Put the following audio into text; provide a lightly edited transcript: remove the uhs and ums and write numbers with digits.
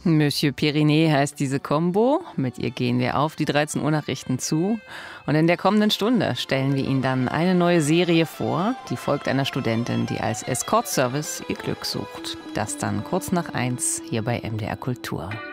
Monsieur Pyrénées heißt diese Combo. Mit ihr gehen wir auf die 13 Uhr Nachrichten zu. Und in der kommenden Stunde stellen wir Ihnen dann eine neue Serie vor. Die folgt einer Studentin, die als Escort-Service ihr Glück sucht. Das dann kurz nach 1 hier bei MDR Kultur.